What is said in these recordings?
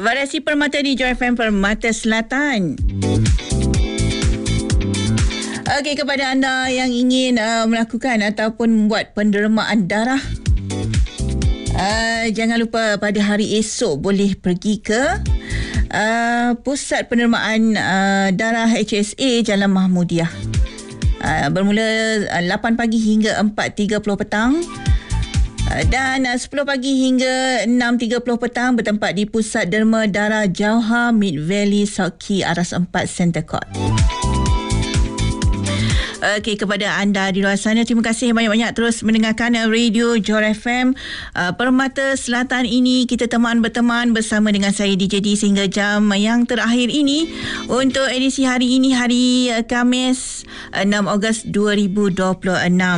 Variasi Permata di Joy FM Permata Selatan. Okey, kepada anda yang ingin melakukan ataupun membuat pendermaan darah, jangan lupa pada hari esok boleh pergi ke Pusat Pendermaan Darah HSA Jalan Mahmudiah. Bermula 8 pagi hingga 4.30 petang. Dan 10 pagi hingga 6.30 petang bertempat di Pusat Derma Darah Jauhar Mid Valley South Key Aras 4 Center Court. Okey, kepada anda di luar sana, terima kasih banyak-banyak terus mendengarkan Radio Joy FM Permata Selatan ini. Kita berteman bersama dengan saya DJ D sehingga jam yang terakhir ini untuk edisi hari ini, hari Khamis 6 Ogos 2026.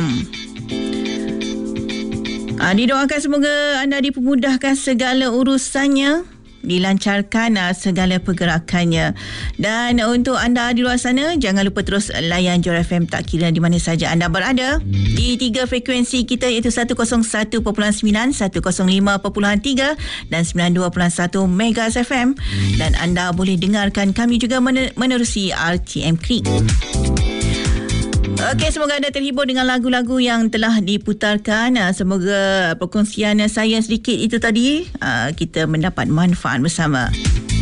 Didoakan semoga anda dipermudahkan segala urusannya, dilancarkan segala pergerakannya. Dan untuk anda di luar sana, jangan lupa terus layan Joy FM tak kira di mana saja anda berada. Di 3 frekuensi kita iaitu 101.9, 105.3 dan 92.1 MHz FM. Dan anda boleh dengarkan kami juga menerusi RTM Creek. Okey, semoga anda terhibur dengan lagu-lagu yang telah diputarkan. Semoga perkongsian saya sedikit itu tadi kita mendapat manfaat bersama.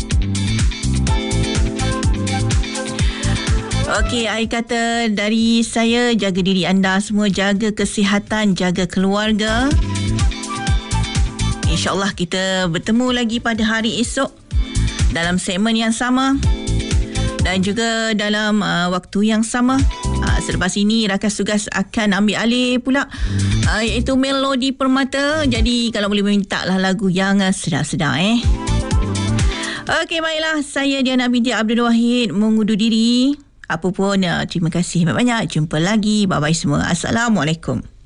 Okey, akhir kata dari saya, jaga diri anda semua, jaga kesihatan, jaga keluarga. InsyaAllah kita bertemu lagi pada hari esok dalam segmen yang sama dan juga dalam waktu yang sama. Selepas ini rakan tugas akan ambil alih pula, iaitu Melodi Permata. Jadi kalau boleh minta lah lagu yang sedar-sedar. Okey, baiklah, saya Diana binti Abdul Wahid mengundur diri. Apa pun, terima kasih banyak-banyak. Jumpa lagi. Bye-bye semua. Assalamualaikum.